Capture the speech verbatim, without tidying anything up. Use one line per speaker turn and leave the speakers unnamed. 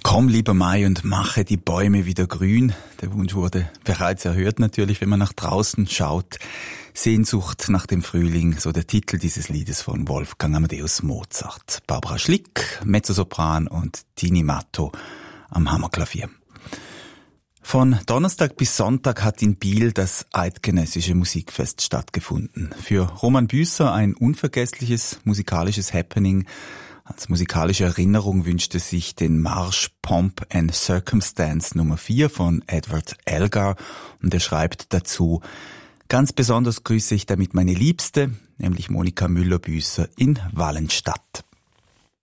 Komm, lieber Mai, und mache die Bäume wieder grün. Der Wunsch wurde bereits erhört natürlich, wenn man nach draußen schaut. Sehnsucht nach dem Frühling, so der Titel dieses Liedes von Wolfgang Amadeus Mozart. Barbara Schlick, Mezzosopran, und Tini Matto am Hammerklavier. Von Donnerstag bis Sonntag hat in Biel das Eidgenössische Musikfest stattgefunden. Für Roman Büsser ein unvergessliches musikalisches Happening. Als musikalische Erinnerung wünschte sich den Marsch Pomp and Circumstance Nummer vier von Edward Elgar, und er schreibt dazu: Ganz besonders grüße ich damit meine Liebste, nämlich Monika Müller-Büsser in Wallenstadt.